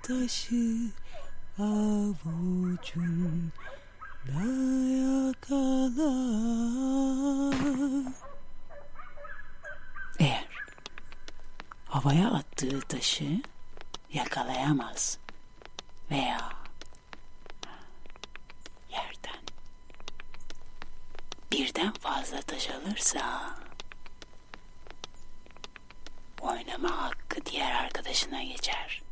taşı avucunda yakala. Eğer havaya attığı taşı yakalayamaz veya yerden birden fazla taş alırsa oynama hakkı diğer arkadaşına geçer.